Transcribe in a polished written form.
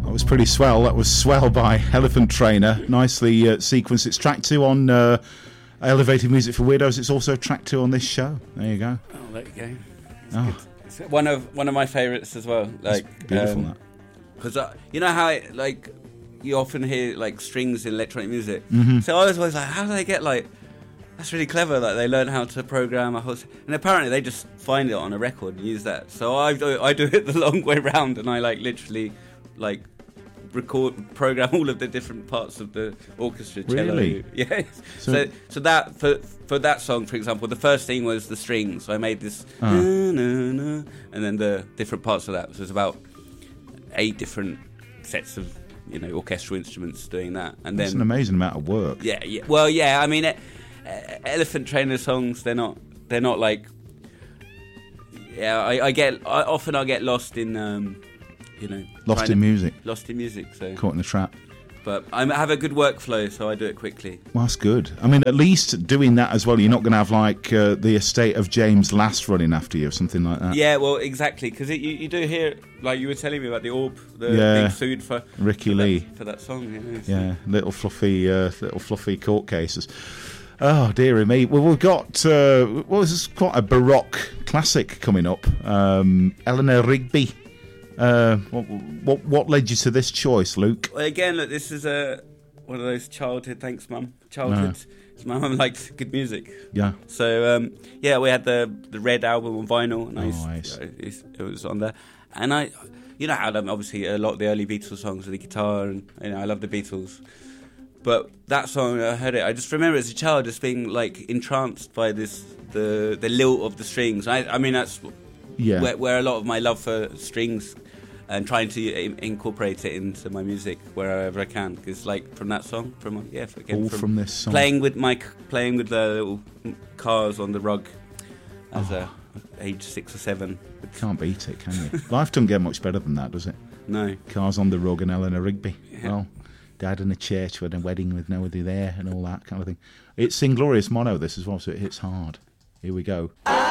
That was pretty swell. That was Swell by Elephant Trainer. Nicely sequenced. It's track 2 on Elevated Music for Weirdos. It's also track 2 on this show. There you go. Oh, there you go. Oh. It's one of my favourites as well. Like It's beautiful, that. Because you know how you often hear like strings in electronic music. Mm-hmm. So I was always like, how do they get like? That's really clever. Like they learn how to program a whole, and apparently they just find it on a record and use that. So I do it the long way round, and I literally program all of the different parts of the orchestra. Cello. Really? Yeah. So that for that song, for example, the first thing was the strings. So I made this, na, na, na, and then the different parts of that. So there's about 8 different sets of orchestral instruments doing that, and That's then an amazing amount of work. Yeah. Well, yeah. I mean, Elephant Trainer songs, they're not like. Yeah, I get lost in Lost in music. Lost in music. So Caught in the trap. But I have a good workflow, so I do it quickly. Well, that's good. I mean, at least doing that as well, you're not going to have the estate of James Last running after you or something like that. Yeah, well, exactly, because you do hear, like you were telling me about the orb, the big food for Ricky Lee for that song. Yeah, little fluffy court cases. Oh dearie me. Well, we've got this is quite a baroque classic coming up. Eleanor Rigby. What led you to this choice, Luke? Well, again, look, this is one of those childhood. Thanks, Mum. Childhood. My mum liked good music. Yeah. So we had the Red album on vinyl, and Nice. it was on there, and I had obviously a lot of the early Beatles songs with the guitar, and I love the Beatles. But that song, I heard it. I just remember as a child just being entranced by the lilt of the strings. I mean that's where a lot of my love for strings and trying to incorporate it into my music wherever I can. Because from that song, from this song, playing with the little cars on the rug as age 6 or 7. Can't beat it, can you? Life doesn't get much better than that, does it? No. Cars on the rug and Eleanor Rigby. Yeah. Well, Dad in a church with a wedding with nobody there and all that kind of thing. It's Inglorious Mono, this as well, so it hits hard. Here we go.